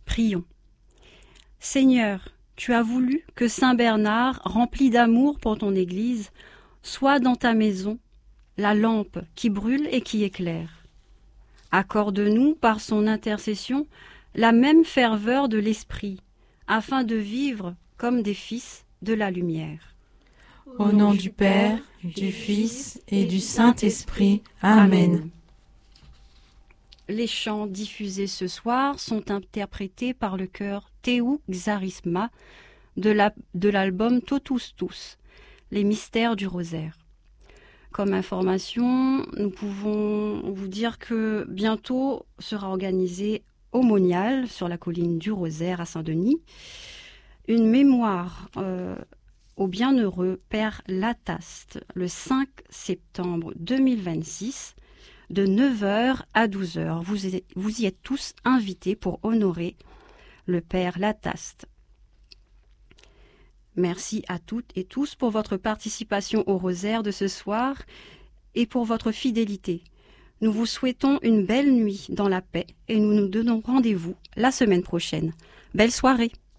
Prions. Seigneur, tu as voulu que Saint Bernard, rempli d'amour pour ton Église, soit dans ta maison la lampe qui brûle et qui éclaire. Accorde-nous, par son intercession, la même ferveur de l'Esprit, afin de vivre comme des fils de la lumière. Au nom du Père, du Fils et du Saint-Esprit. Amen. Les chants diffusés ce soir sont interprétés par le chœur Théou Xarisma de l'album Totus Tous, les mystères du rosaire. Comme information, nous pouvons vous dire que bientôt sera organisé au Monial, sur la colline du Rosaire à Saint-Denis, une mémoire au bienheureux Père Lataste le 5 septembre 2026 de 9h à 12h. Vous y êtes tous invités pour honorer le Père Lataste. Merci à toutes et tous pour votre participation au Rosaire de ce soir et pour votre fidélité. Nous vous souhaitons une belle nuit dans la paix et nous nous donnons rendez-vous la semaine prochaine. Belle soirée!